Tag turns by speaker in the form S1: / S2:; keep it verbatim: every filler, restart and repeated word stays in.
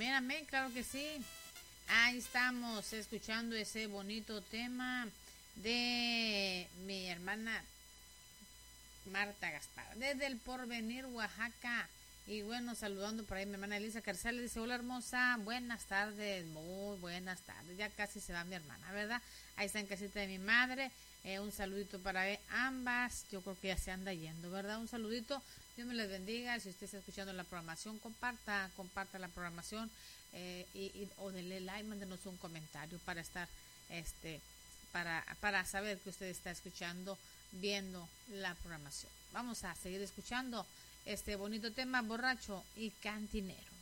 S1: Amén, amén, claro que sí. Ahí estamos escuchando ese bonito tema de mi hermana Marta Gaspar, desde el Porvenir, Oaxaca. Y bueno, saludando por ahí mi hermana Elisa Carrizales, dice, hola hermosa, buenas tardes, muy buenas tardes. Ya casi se va mi hermana, ¿verdad? Ahí está en casita de mi madre. Eh, un saludito para ambas, yo creo que ya se anda yendo, ¿verdad? Un saludito, Dios me les bendiga. Si usted está escuchando la programación, comparta, comparta la programación eh, y, y, o denle like, mándenos un comentario para estar, este, para, para saber que usted está escuchando, viendo la programación. Vamos a seguir escuchando este bonito tema, borracho y cantinero.